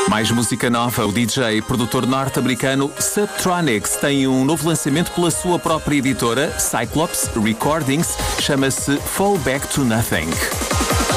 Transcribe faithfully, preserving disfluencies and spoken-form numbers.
Mais música nova. O D J e produtor norte-americano Subtronics tem um novo lançamento pela sua própria editora, Cyclops Recordings. Chama-se Fall Back to Nothing.